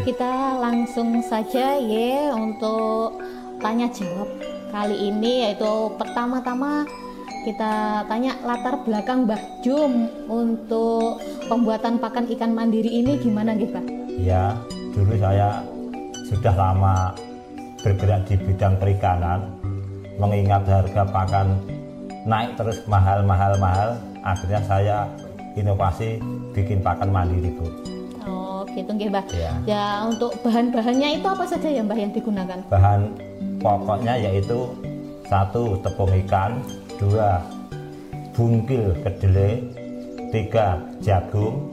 Kita langsung saja ya untuk tanya jawab kali ini, yaitu pertama-tama kita tanya latar belakang Mbah Jum untuk pembuatan pakan ikan mandiri ini gimana gitu Pak? Ya, dulu saya sudah lama bergerak di bidang perikanan, mengingat harga pakan naik terus mahal, akhirnya saya inovasi bikin pakan mandiri, Bu. Oh gitu nggih Mbah. Ya. Ya, untuk bahan-bahannya itu apa saja ya Mbah yang digunakan? Bahan pokoknya yaitu 1. Tepung ikan, 2. Bungkil kedelai, 3. Jagung,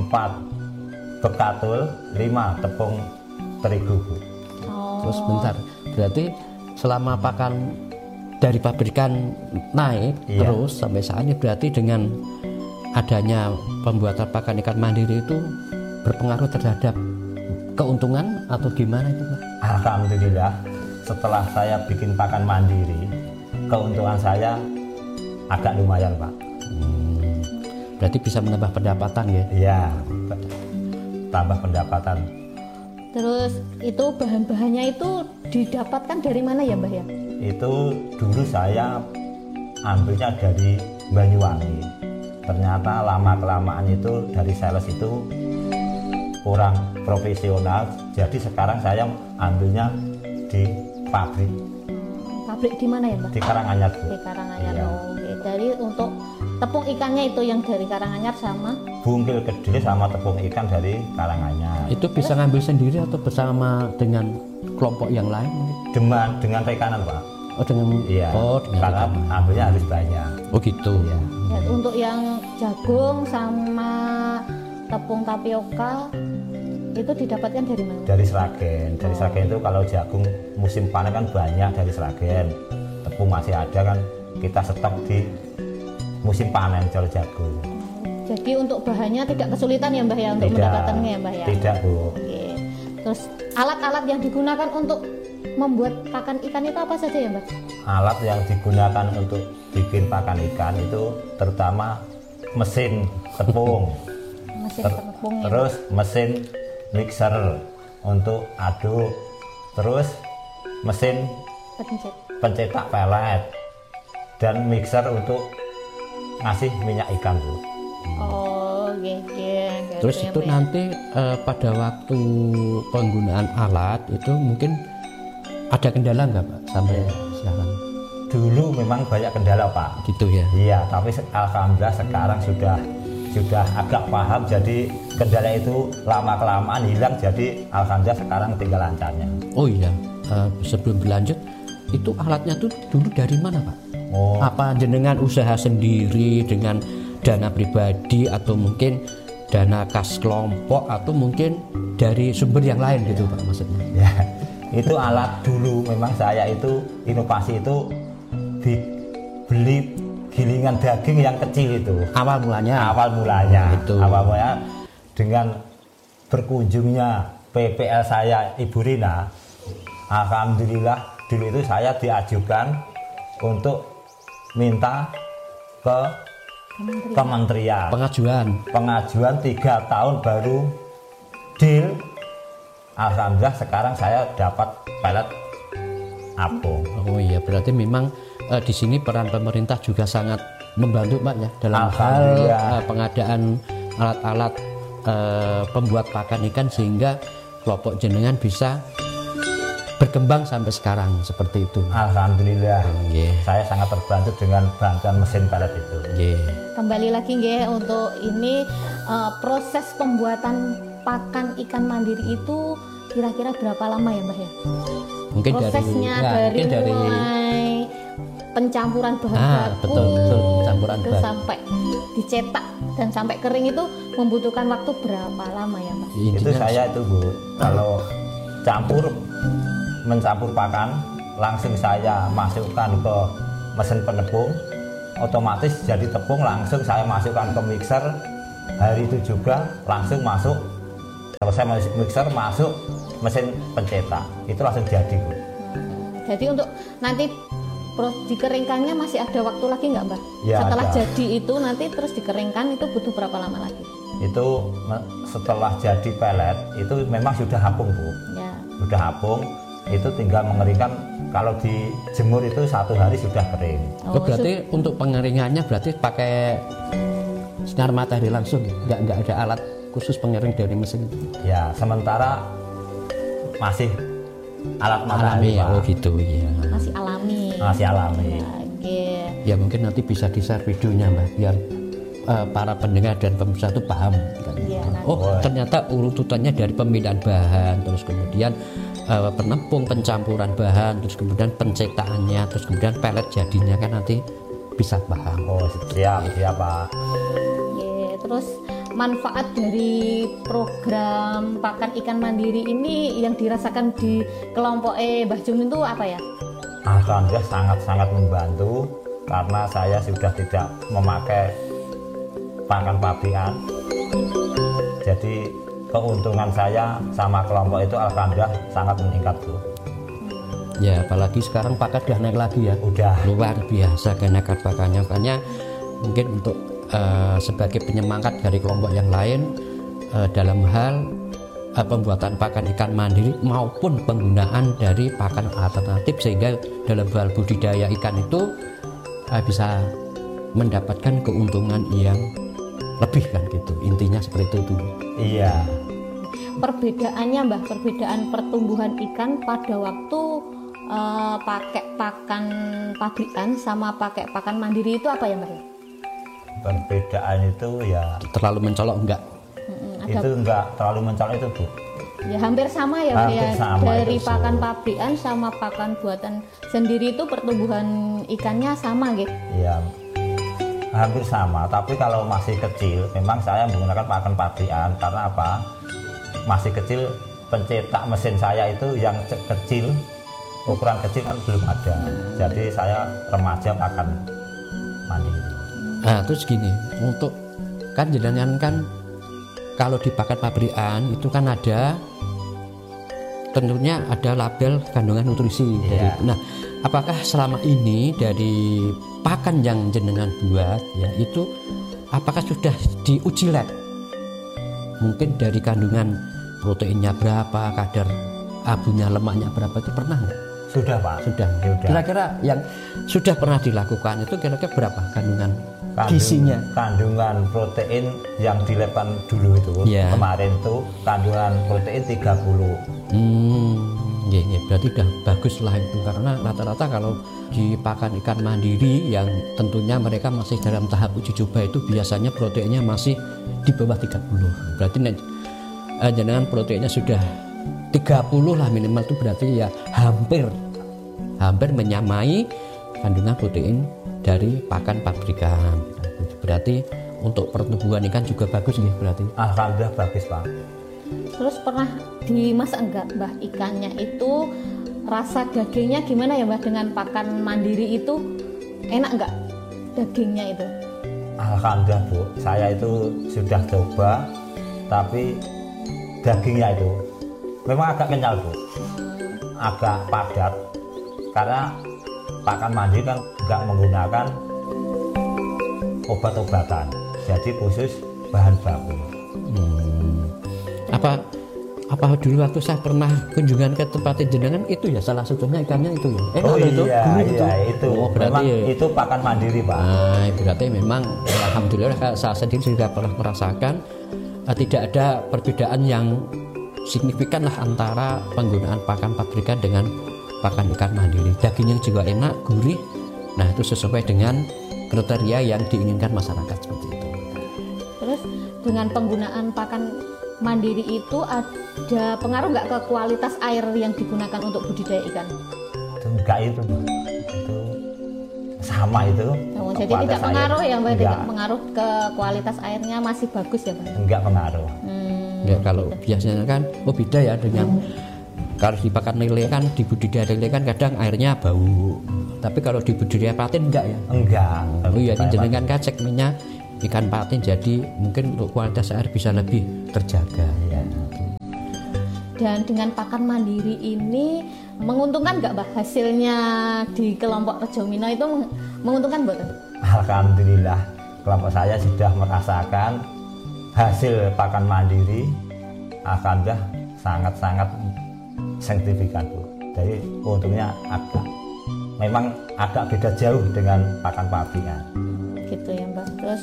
4. Bekatul, 5. Tepung terigu, Bu. Oh. Terus bentar, berarti selama pakan dari pabrikan naik Iya. terus sampai saat ini, berarti dengan adanya pembuatan pakan ikan mandiri itu berpengaruh terhadap keuntungan atau gimana itu Pak? Alhamdulillah, setelah saya bikin pakan mandiri, keuntungan saya agak lumayan, Pak. Berarti bisa menambah pendapatan ya? Iya, tambah pendapatan. Terus itu bahan-bahannya itu didapatkan dari mana ya Mbah ya? Itu dulu saya ambilnya dari Banyuwangi. Ternyata lama-kelamaan itu dari sales itu kurang profesional. Jadi sekarang saya ambilnya di pabrik. Pabrik di mana ya Mbah? Di Karanganyar, Bu. Di Karanganyar. Iya. Oh, oke. Dari untuk tepung ikannya itu yang dari Karanganyar sama Bungkil kedelai sama tepung ikan dari Karanganyar. Itu bisa ngambil sendiri atau bersama dengan kelompok yang lain mungkin? Dengan rekanan, Pak. Oh dengan Iya. dengan Karena rekanan. ambilnya harus banyak. Oh gitu. Iya. ya, untuk yang jagung sama tepung tapioka itu didapatkan dari mana? Dari Sragen. Dari Sragen itu kalau jagung musim panen kan banyak dari Sragen. Tepung masih ada kan, kita stok di musim panen kalau jagung. Jadi untuk bahannya tidak kesulitan ya Mbah ya untuk mendapatkannya ya Mbah ya? Tidak, Bu. Oke. Terus alat-alat yang digunakan untuk membuat pakan ikan itu apa saja ya Mbah? Alat yang digunakan untuk bikin pakan ikan itu terutama mesin tepung, Mesin tepung ya. terus mesin mixer untuk aduk, terus mesin Pencet. pencetak pelet, dan mixer untuk ngasih minyak ikan, Bu. Oh, gitu. Terus itu nanti pada waktu penggunaan alat itu mungkin ada kendala nggak Pak sampai sekarang? Dulu memang banyak kendala, Pak. Gitu ya. Iya, tapi alhamdulillah sekarang sudah agak paham. Jadi kendala itu lama-kelamaan hilang. Jadi alhamdulillah sekarang tinggal lancarnya. Oh iya, sebelum berlanjut, itu alatnya tuh dulu dari mana Pak? Oh, Apa jenengan usaha sendiri dengan dana pribadi atau mungkin dana kas kelompok atau mungkin dari sumber yang lain gitu Pak maksudnya? ya, itu alat dulu memang saya itu inovasi itu beli gilingan daging yang kecil itu. Awal mulanya. Awal mulanya, Itu. awal mulanya dengan berkunjungnya PPL saya Ibu Rina, alhamdulillah dulu itu saya diajukan untuk minta ke kementerian. Pengajuan 3 tahun baru deal. Alhamdulillah sekarang saya dapat pelet apung. Oh iya, berarti memang di sini peran pemerintah juga sangat membantu Pak ya dalam hal Alhamdulillah. pengadaan alat-alat pembuat pakan ikan sehingga kelompok jenengan bisa berkembang sampai sekarang seperti itu. Alhamdulillah. Nggih. Saya sangat terbantu dengan bantuan mesin pelet itu. Nggih. Kembali lagi nggih untuk ini proses pembuatan pakan ikan mandiri itu kira-kira berapa lama ya Mbah ya? Mungkin Prosesnya dari dari mulai pencampuran bahan baku betul pencampuran terus bahan. sampai dicetak dan sampai kering itu membutuhkan waktu berapa lama ya Mbak? Itu saya itu, Bu, kalau mencampur pakan langsung saya masukkan ke mesin penepung, otomatis jadi tepung, langsung saya masukkan ke mixer. Hari itu juga langsung masuk, kalau saya mixer masuk mesin pencetak, itu langsung jadi, Bu. Jadi untuk nanti dikeringkannya masih ada waktu lagi nggak Mbak? Ya, Setelah ada. jadi itu nanti terus dikeringkan itu butuh berapa lama lagi? itu setelah jadi pelet itu memang sudah apung Bu. Ya. Sudah apung, itu tinggal mengeringkan. Kalau dijemur itu 1 hari sudah kering. Oh, berarti untuk pengeringannya berarti pakai sinar matahari langsung ya? Nggak ada alat khusus pengering dari mesin itu? Ya, sementara masih alat Alami matahari ya, Pak. oh gitu ya. Masih alami. Masih alami. Ya, oke. Ya mungkin nanti bisa di-share videonya Mbak, biar para pendengar dan pemirsa itu paham kan? Iya, nanti. Oh ternyata urutannya dari pemilihan bahan, terus kemudian penempung, pencampuran bahan, terus kemudian pencetakannya, terus kemudian pelet jadinya, kan nanti bisa paham. Oh, siap Pak. Oke, terus manfaat dari program pakan ikan mandiri ini yang dirasakan di kelompok Mbah Jum itu apa ya? Alhamdulillah sangat-sangat membantu karena saya sudah tidak memakai pakan pabrikan. Jadi keuntungan saya sama kelompok itu alhamdulillah sangat meningkat Bu. Ya apalagi sekarang pakan udah naik lagi ya. Udah. Luar biasa kenaikan pakannya. Makanya mungkin untuk sebagai penyemangat dari kelompok yang lain dalam hal pembuatan pakan ikan mandiri maupun penggunaan dari pakan alternatif, sehingga dalam hal budidaya ikan itu bisa mendapatkan keuntungan yang lebih kan gitu. Intinya seperti itu. Iya. Perbedaannya Mbah, perbedaan pertumbuhan ikan pada waktu pakai pakan pabrikan sama pakai pakan mandiri itu apa ya Mbah? Perbedaan itu ya Terlalu mencolok enggak? itu enggak terlalu mencolok itu Bu. Ya hampir sama ya Mbah Hampir ya. sama Dari itu, pakan Bu. pabrikan sama pakan buatan sendiri itu pertumbuhan ikannya sama gitu. Iya. Hampir sama, tapi kalau masih kecil memang saya menggunakan pakan pabrikan karena apa? Masih kecil, pencetak mesin saya itu yang kecil, ukuran kecil kan belum ada. Jadi saya remaja pakan mandiri. Nah terus gini, untuk kan jenengan kan kalau di pakan pabrikan itu kan ada tentunya ada label kandungan nutrisi. Iya. Nah apakah selama ini dari pakan yang jenengan buat ya itu apakah sudah diuji lab? Mungkin dari kandungan proteinnya berapa, kadar abunya, lemaknya berapa, itu pernah nggak? Sudah Pak. Sudah. Sudah. Kira-kira yang sudah pernah dilakukan itu kira-kira berapa kandungan gizinya? Kandungan protein yang dilepkan dulu itu Iya. kemarin itu kandungan protein 30. Ya, berarti udah bagus lah itu, karena rata-rata kalau di pakan ikan mandiri yang tentunya mereka masih dalam tahap uji coba itu biasanya proteinnya masih di bawah 30. Berarti jangan proteinnya sudah 30 lah minimal, itu berarti ya hampir menyamai kandungan protein dari pakan pabrikan. Berarti untuk pertumbuhan ikan juga bagus ya berarti. Alhamdulillah bagus Pak. Terus pernah dimasak enggak Mbah ikannya itu, rasa dagingnya gimana ya Mbah dengan pakan mandiri itu, enak enggak dagingnya itu? Alhamdulillah Bu, saya itu sudah coba, tapi dagingnya itu memang agak kenyal Bu, agak padat, karena pakan mandiri kan nggak menggunakan obat-obatan, jadi khusus bahan baku. Apa dulu waktu saya pernah kunjungan ke tempat jenengan itu ya salah satunya ikannya itu ya. Oh itu, iya, dulu iya itu. Oh, berarti Memang itu pakan mandiri Pak. Nah, berarti memang alhamdulillah saya sendiri sudah pernah merasakan tidak ada perbedaan yang signifikan lah antara penggunaan pakan pabrikan dengan pakan ikan mandiri. Dagingnya juga enak, gurih. Nah, itu sesuai dengan kriteria yang diinginkan masyarakat seperti itu. Terus dengan penggunaan pakan mandiri itu ada pengaruh nggak ke kualitas air yang digunakan untuk budidaya ikan? Itu enggak itu sama itu. Oh, jadi Kualitas tidak pengaruh air. ya Mbak, Enggak, tidak pengaruh ke kualitas airnya, masih bagus ya Mbak? enggak pengaruh. Ya, kalau biasanya kan beda ya dengan kalau di pakan lele kan, di budidaya lele kan kadang airnya bau. Tapi kalau di budidaya patin enggak ya? Enggak. Oh iya, jenengan kan segmennya ikan patin, jadi mungkin untuk kualitas air bisa lebih terjaga. Iya. Dan dengan pakan mandiri ini menguntungkan nggak Mbak hasilnya di kelompok Rejomino itu menguntungkan Mbak? Alhamdulillah kelompok saya sudah merasakan hasil pakan mandiri akan sangat-sangat signifikan, Bu. Jadi untungnya memang agak beda jauh dengan pakan pabrikan. Gitu ya Mbak. Terus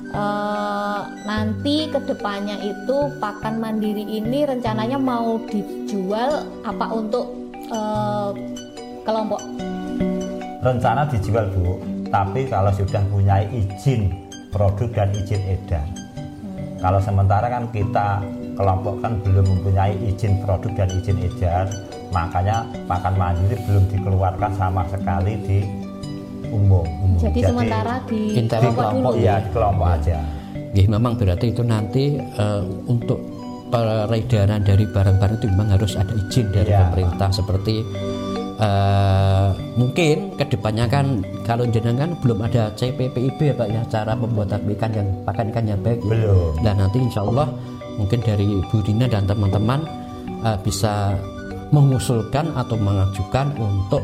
nanti kedepannya itu pakan mandiri ini rencananya mau dijual apa untuk kelompok? Rencana dijual, Bu, tapi kalau sudah punya izin produk dan izin edar. Kalau sementara kan kita kelompok kan belum mempunyai izin produk dan izin edar, makanya pakan mandiri belum dikeluarkan sama sekali di umum. Jadi sementara di kelompok dulu. Ya, di kelompok aja. Ya, memang berarti itu nanti untuk peredaran dari barang-barang itu memang harus ada izin dari pemerintah. Seperti mungkin kedepannya kan kalau jenengan belum ada CPPIB ya Pak ya, cara pembuatan pakan ikan yang baik ya. Belum. Dan nanti insya Allah mungkin dari Bu Dina dan teman-teman bisa mengusulkan atau mengajukan untuk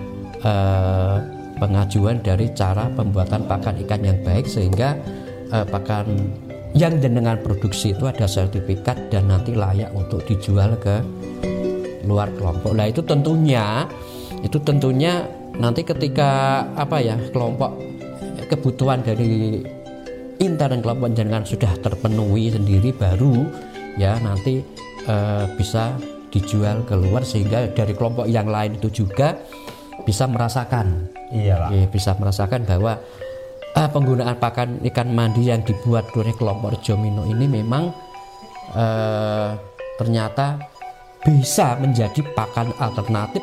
pengajuan dari cara pembuatan pakan ikan yang baik, sehingga pakan yang jenengan produksi itu ada sertifikat dan nanti layak untuk dijual ke luar kelompok. Nah itu tentunya nanti ketika kelompok kebutuhan dari intern kelompok jenengan sudah terpenuhi sendiri, baru ya nanti bisa dijual keluar, sehingga dari kelompok yang lain itu juga bisa merasakan. Iya, bisa merasakan bahwa penggunaan pakan ikan mandi yang dibuat oleh kelompok Rejomino ini memang ternyata bisa menjadi pakan alternatif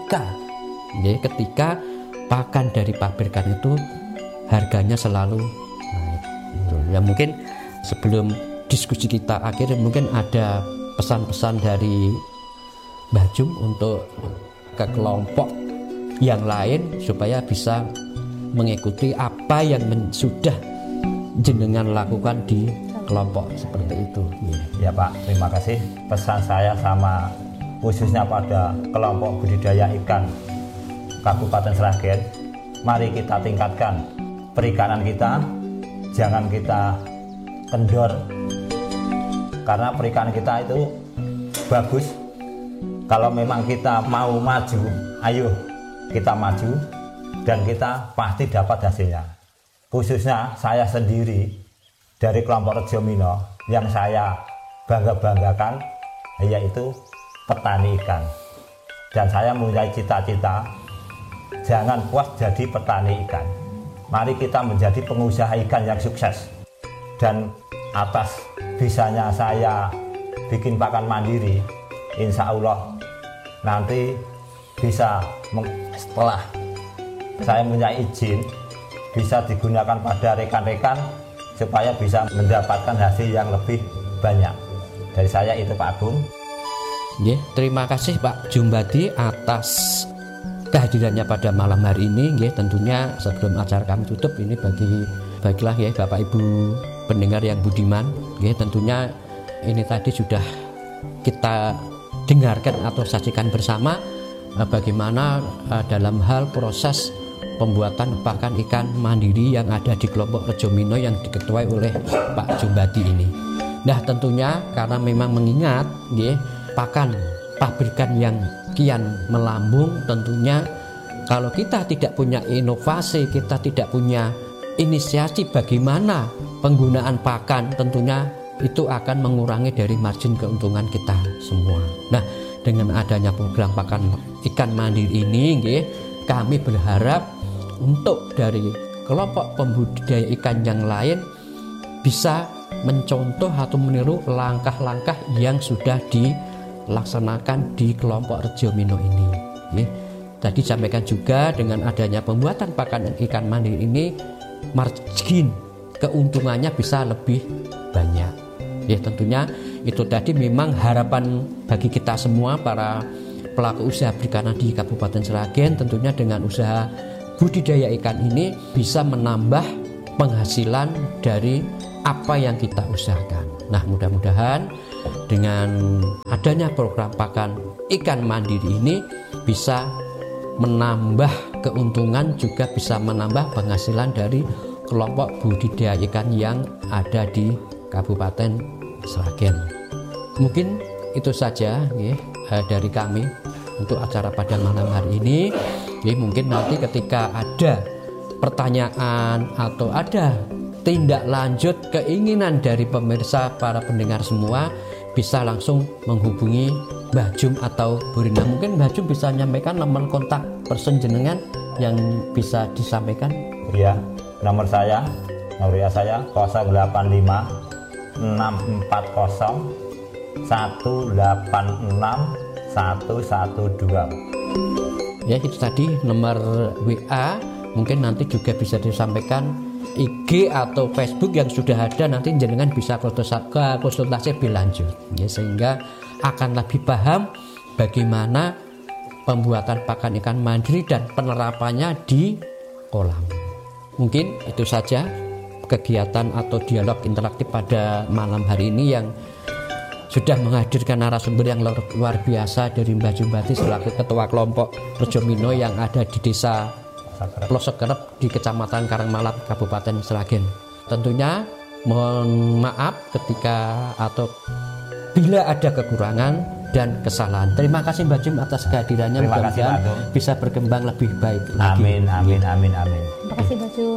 ketika pakan dari pabrikan itu harganya selalu naik. Ya mungkin sebelum diskusi kita akhir, mungkin ada pesan-pesan dari Mbah Jum untuk ke kelompok yang lain supaya bisa mengikuti apa yang sudah jenengan lakukan di kelompok seperti itu. Ya Pak, terima kasih. Pesan saya sama khususnya pada kelompok budidaya ikan Kabupaten Sragen, mari kita tingkatkan perikanan kita, jangan kita kendor, karena perikanan kita itu bagus. Kalau memang kita mau maju, ayo kita maju dan kita pasti dapat hasilnya. Khususnya saya sendiri dari kelompok Rejomino, yang saya bangga-banggakan yaitu petani ikan. Dan saya mempunyai cita-cita, jangan puas jadi petani ikan, mari kita menjadi pengusaha ikan yang sukses. Dan atas bisanya saya bikin pakan mandiri, insya Allah nanti bisa setelah saya punya izin, bisa digunakan pada rekan-rekan supaya bisa mendapatkan hasil yang lebih banyak. Dari saya itu Pak Agung. Terima kasih Pak Jumbadi atas kehadirannya pada malam hari ini. Tentunya sebelum acara kami tutup ini bagilah ya Bapak Ibu pendengar yang budiman. Tentunya ini tadi sudah kita dengarkan atau saksikan bersama bagaimana dalam hal proses pembuatan pakan ikan mandiri yang ada di kelompok Rejomino yang diketuai oleh Pak Jumbadi ini. Nah tentunya karena memang mengingat pakan pabrikan yang kian melambung, tentunya kalau kita tidak punya inovasi, kita tidak punya inisiasi bagaimana penggunaan pakan, tentunya itu akan mengurangi dari margin keuntungan kita semua. Nah dengan adanya program pakan ikan mandiri ini, kami berharap untuk dari kelompok pembudidaya ikan yang lain bisa mencontoh atau meniru langkah-langkah yang sudah dilaksanakan di kelompok Rejomino ini. Tadi sampaikan juga dengan adanya pembuatan pakan ikan mandiri ini, margin keuntungannya bisa lebih banyak. Tentunya itu tadi memang harapan bagi kita semua para pelaku usaha perikanan di Kabupaten Sragen, tentunya dengan usaha budidaya ikan ini bisa menambah penghasilan dari apa yang kita usahakan. Nah mudah-mudahan dengan adanya program pakan ikan mandiri ini bisa menambah keuntungan, juga bisa menambah penghasilan dari kelompok budidaya ikan yang ada di Kabupaten Sragen. Mungkin itu saja ya, dari kami untuk acara pada malam hari ini. Ya, mungkin nanti ketika ada pertanyaan atau ada tindak lanjut keinginan dari pemirsa, para pendengar semua, bisa langsung menghubungi Mbah Jum atau Bu Rina. Mungkin Mbah Jum bisa menyampaikan nomor kontak person jenengan yang bisa disampaikan. Iya, nomor saya 085 640 186 112. Ya, itu tadi nomor WA. Mungkin nanti juga bisa disampaikan IG atau Facebook yang sudah ada, nanti jenengan bisa konsultasi lebih lanjut ya, sehingga akan lebih paham bagaimana pembuatan pakan ikan mandiri dan penerapannya di kolam. Mungkin itu saja kegiatan atau dialog interaktif pada malam hari ini yang sudah menghadirkan narasumber yang luar biasa dari Mbah Jumbati selaku Ketua Kelompok Rejomino yang ada di Desa Plosekerep di Kecamatan Karangmalap, Kabupaten Sragen. Tentunya mohon maaf ketika atau bila ada kekurangan dan kesalahan. Terima kasih Mbah Jum atas kehadirannya. Terima kasih, mudah-mudahan bisa berkembang lebih baik lagi. Amin, amin, amin, amin. Terima kasih Mbak Jum.